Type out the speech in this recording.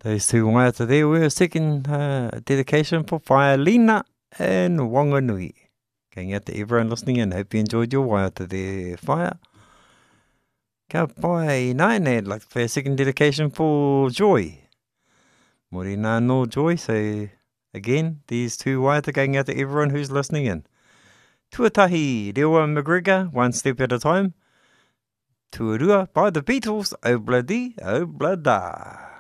Those two waiata there were a second dedication for Whaelina and Wanganui. Going out to everyone listening in. Hope you enjoyed your waiata there, Whaia. Ka pai nine, I'd like to play a second dedication for Joy. Mori nā no Joy, so again, these two waiata going out to everyone who's listening in. Tuatahi, Rewa McGregor, One Step at a Time. Tuarua by the Beatles, Obladi, Oblada.